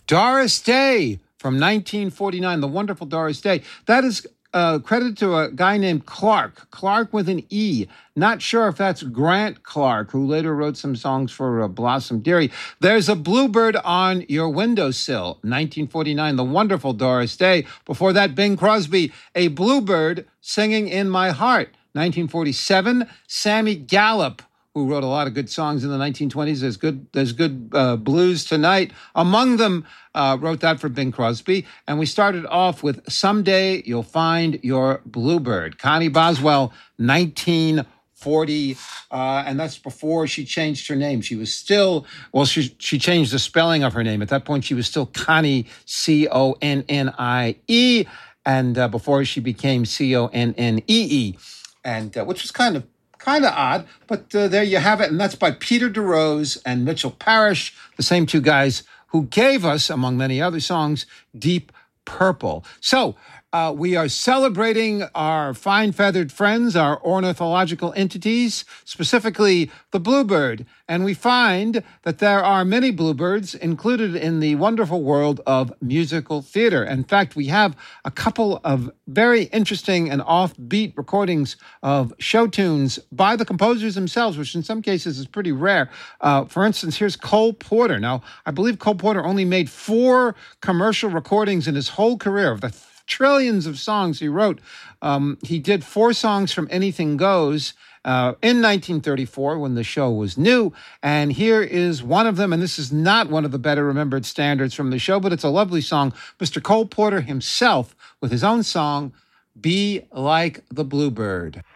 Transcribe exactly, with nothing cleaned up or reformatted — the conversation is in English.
Doris Day from nineteen forty-nine, the wonderful Doris Day. That is uh, credited to a guy named Clark, Clark with an E. Not sure if that's Grant Clark, who later wrote some songs for uh, Blossom Dearie. There's a bluebird on your windowsill, nineteen forty-nine, the wonderful Doris Day. Before that, Bing Crosby, A Bluebird Singing in My Heart, nineteen forty-seven. Sammy Gallup, who wrote a lot of good songs in the nineteen twenties. There's good, there's good uh, blues tonight. Among them, uh, wrote that for Bing Crosby. And we started off with Someday You'll Find Your Bluebird. Connie Boswell, nineteen forty, uh, and that's before she changed her name. She was still, well, she she changed the spelling of her name. At that point, she was still Connie, C O N N I E, and uh, before she became C O N N E E, and uh, which was kind of Kind of odd, but uh, there you have it. And that's by Peter DeRose and Mitchell Parrish, the same two guys who gave us, among many other songs, Deep Purple. So uh, we are celebrating our fine-feathered friends, our ornithological entities, specifically the bluebird. And we find that there are many bluebirds included in the wonderful world of musical theater. In fact, we have a couple of very interesting and offbeat recordings of show tunes by the composers themselves, which in some cases is pretty rare. Uh, for instance, here's Cole Porter. Now, I believe Cole Porter only made four commercial recordings in his whole career of the trillions of songs he wrote. Um, he did four songs from Anything Goes uh, in nineteen thirty-four when the show was new. And here is one of them. And this is not one of the better remembered standards from the show, but it's a lovely song. Mister Cole Porter himself with his own song, Be Like the Bluebird.